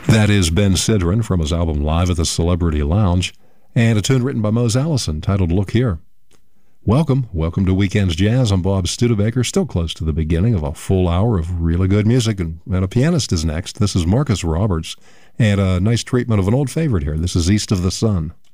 That is Ben Sidran from his album Live at the Celebrity Lounge, and a tune written by Mose Allison titled Look Here. Welcome to Weekends Jazz. I'm Bob Studebaker, still close to the beginning of a full hour of really good music, and a pianist is next. This is Marcus Roberts, and a nice treatment of an old favorite here. This is East of the Sun.